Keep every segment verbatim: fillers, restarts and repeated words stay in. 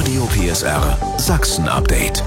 Radio P S R Sachsen Update.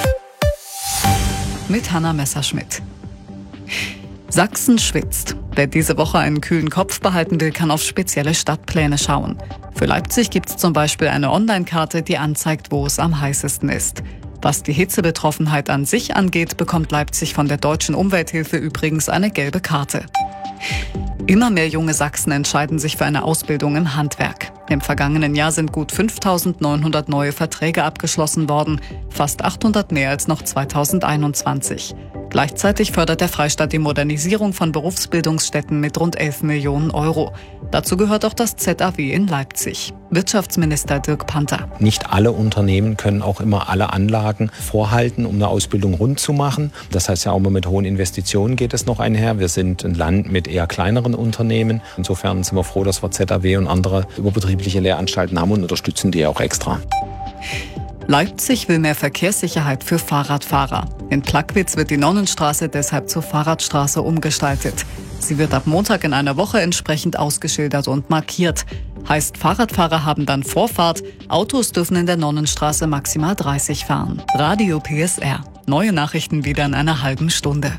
Mit Hanna Messerschmidt. Sachsen schwitzt. Wer diese Woche einen kühlen Kopf behalten will, kann auf spezielle Stadtpläne schauen. Für Leipzig gibt es zum Beispiel eine Online-Karte, die anzeigt, wo es am heißesten ist. Was die Hitzebetroffenheit an sich angeht, bekommt Leipzig von der Deutschen Umwelthilfe übrigens eine gelbe Karte. Immer mehr junge Sachsen entscheiden sich für eine Ausbildung im Handwerk. Im vergangenen Jahr sind gut fünftausendneunhundert neue Verträge abgeschlossen worden, fast achthundert mehr als noch zweitausendeinundzwanzig. Gleichzeitig fördert der Freistaat die Modernisierung von Berufsbildungsstätten mit rund elf Millionen Euro. Dazu gehört auch das Z A W in Leipzig. Wirtschaftsminister Dirk Panther. Nicht alle Unternehmen können auch immer alle Anlagen vorhalten, um eine Ausbildung rund zu machen. Das heißt ja auch immer mit hohen Investitionen geht es noch einher. Wir sind ein Land mit eher kleineren Unternehmen. Insofern sind wir froh, dass wir Z A W und andere überbetriebliche Lehranstalten haben und unterstützen die auch extra. Leipzig will mehr Verkehrssicherheit für Fahrradfahrer. In Plagwitz wird die Nonnenstraße deshalb zur Fahrradstraße umgestaltet. Sie wird ab Montag in einer Woche entsprechend ausgeschildert und markiert. Heißt, Fahrradfahrer haben dann Vorfahrt, Autos dürfen in der Nonnenstraße maximal dreißig fahren. Radio P S R. Neue Nachrichten wieder in einer halben Stunde.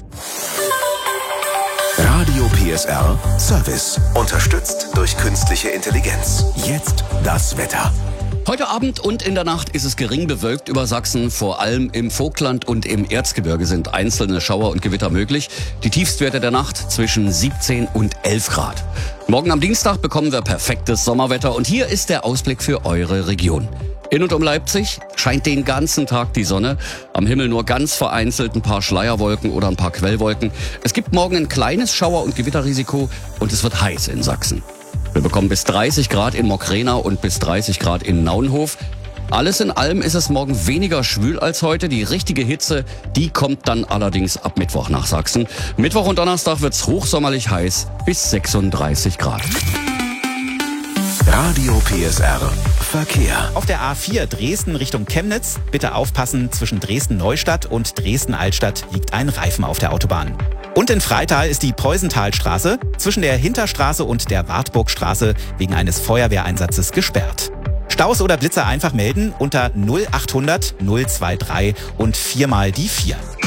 Radio P S R Service. Unterstützt durch künstliche Intelligenz. Jetzt das Wetter. Heute Abend und in der Nacht ist es gering bewölkt über Sachsen. Vor allem im Vogtland und im Erzgebirge sind einzelne Schauer und Gewitter möglich. Die Tiefstwerte der Nacht zwischen siebzehn und elf Grad. Morgen am Dienstag bekommen wir perfektes Sommerwetter und hier ist der Ausblick für eure Region. In und um Leipzig scheint den ganzen Tag die Sonne. Am Himmel nur ganz vereinzelt ein paar Schleierwolken oder ein paar Quellwolken. Es gibt morgen ein kleines Schauer- und Gewitterrisiko und es wird heiß in Sachsen. Wir bekommen bis dreißig Grad in Mokräna und bis dreißig Grad in Naunhof. Alles in allem ist es morgen weniger schwül als heute. Die richtige Hitze, die kommt dann allerdings ab Mittwoch nach Sachsen. Mittwoch und Donnerstag wird's hochsommerlich heiß bis sechsunddreißig Grad. Radio P S R Verkehr. Auf der A vier Dresden Richtung Chemnitz. Bitte aufpassen, zwischen Dresden-Neustadt und Dresden-Altstadt liegt ein Reifen auf der Autobahn. Und in Freital ist die Preusenthalstraße zwischen der Hinterstraße und der Wartburgstraße wegen eines Feuerwehreinsatzes gesperrt. Staus oder Blitzer einfach melden unter null achthundert null drei drei und viermal die vier.